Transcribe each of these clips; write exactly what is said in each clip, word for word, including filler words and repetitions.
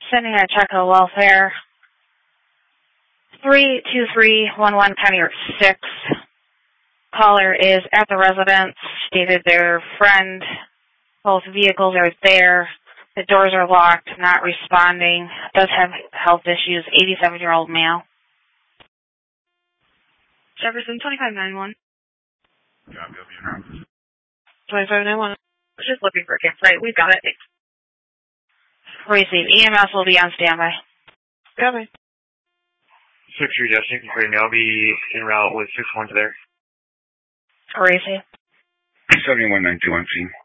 Sending a check of welfare. three two three one one County Route six. Caller is at the residence. Stated their friend. Both vehicles are there. The doors are locked, not responding. Does have health issues. eighty-seven-year-old male. Jefferson, twenty-five nine one. twenty-five nine one. Just looking for a camp. Right, we've got it. Receive. E M S will be on standby. Copy. six three Justin, confirm I'll be en route with six one to there. Receive. seventy-one nine two one C.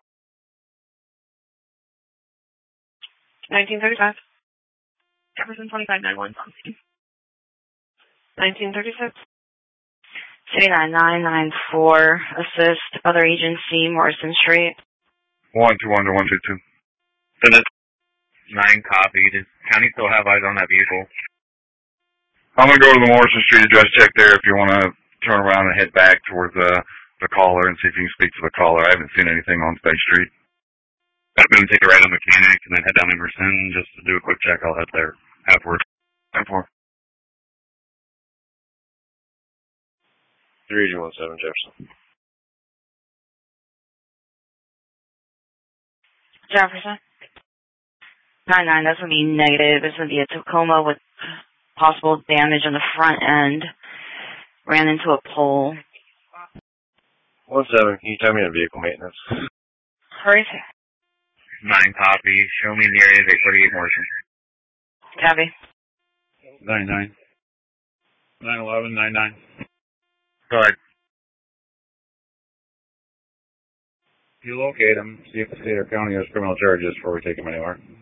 nineteen thirty-five. Jefferson, twenty-five nine one. nineteen thirty-six. City nine nine nine four. Assist. Other agency, Morrison Street. one two one to one two two. Send it. nine copy. Does county still have eyes on that vehicle? I'm going to go to the Morrison Street address check there if you want to turn around and head back towards uh, the caller and see if you can speak to the caller. I haven't seen anything on State Street. Got to take a ride on Mechanic and then head down Emerson just to do a quick check. I'll head there afterwards. ten four. three two one seven Jefferson. Jefferson. nine nine, that's going to be negative. It's going to be a Tacoma with possible damage on the front end. Ran into a pole. one seven, can you tell me the vehicle maintenance? Hurry. nine copy. Show me the area of eight forty-eight Morrison. Copy. nine nine. nine eleven nine nine. Go ahead. You locate him, see if the state or county has criminal charges before we take him anywhere.